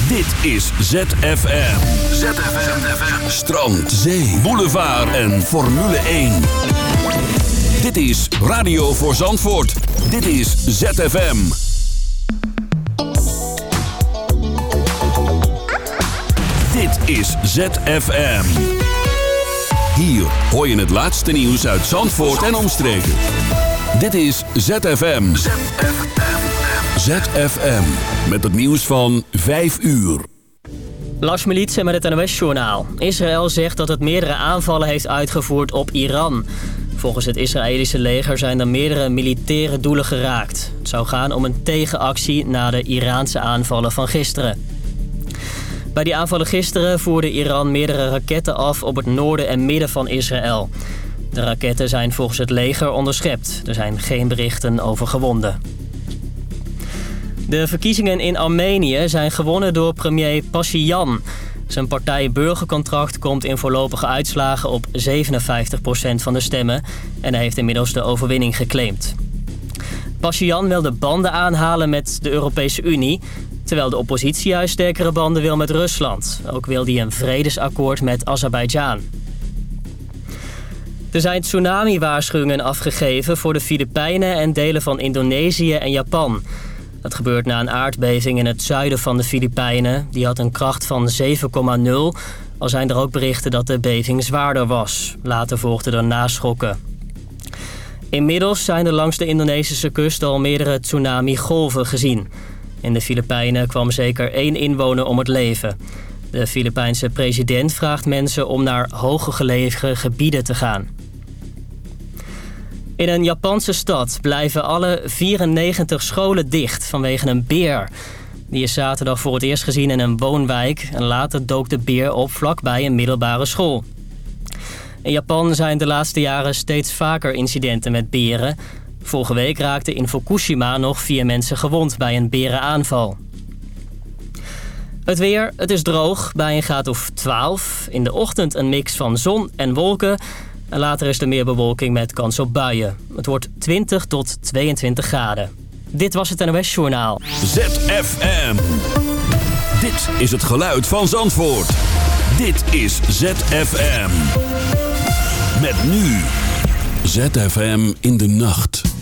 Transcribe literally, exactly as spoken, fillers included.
Dit is Z F M. Z F M. Strand, zee, boulevard en Formule één. Dit is Radio voor Zandvoort. Dit is Z F M. Dit is Z F M. Hier hoor je het laatste nieuws uit Zandvoort en omstreken. Dit is Z F M. Z F M. Z F M. Met het nieuws van vijf uur. Lars Militsen met het N O S-journaal. Israël zegt dat het meerdere aanvallen heeft uitgevoerd op Iran. Volgens het Israëlische leger zijn er meerdere militaire doelen geraakt. Het zou gaan om een tegenactie na de Iraanse aanvallen van gisteren. Bij die aanvallen gisteren voerde Iran meerdere raketten af op het noorden en midden van Israël. De raketten zijn volgens het leger onderschept. Er zijn geen berichten over gewonden. De verkiezingen in Armenië zijn gewonnen door premier Pashinyan. Zijn partij Burgercontract komt in voorlopige uitslagen op zevenenvijftig procent van de stemmen en hij heeft inmiddels de overwinning geclaimd. Pashinyan wil de banden aanhalen met de Europese Unie, terwijl de oppositie juist sterkere banden wil met Rusland. Ook wil hij een vredesakkoord met Azerbeidzjan. Er zijn tsunami-waarschuwingen afgegeven voor de Filipijnen en delen van Indonesië en Japan. Dat gebeurt na een aardbeving in het zuiden van de Filipijnen. Die had een kracht van zeven komma nul. Al zijn er ook berichten dat de beving zwaarder was. Later volgden er naschokken. Inmiddels zijn er langs de Indonesische kust al meerdere tsunami-golven gezien. In de Filipijnen kwam zeker één inwoner om het leven. De Filipijnse president vraagt mensen om naar hoger gelegen gebieden te gaan. In een Japanse stad blijven alle vierennegentig scholen dicht vanwege een beer. Die is zaterdag voor het eerst gezien in een woonwijk en later dook de beer op vlakbij een middelbare school. In Japan zijn de laatste jaren steeds vaker incidenten met beren. Vorige week raakten in Fukushima nog vier mensen gewond bij een berenaanval. Het weer, het is droog bij een graad of twaalf. In de ochtend een mix van zon en wolken. En later is er meer bewolking met kans op buien. Het wordt twintig tot tweeëntwintig graden. Dit was het N O S-journaal. Z F M. Dit is het geluid van Zandvoort. Dit is Z F M. Met nu. Z F M in de nacht.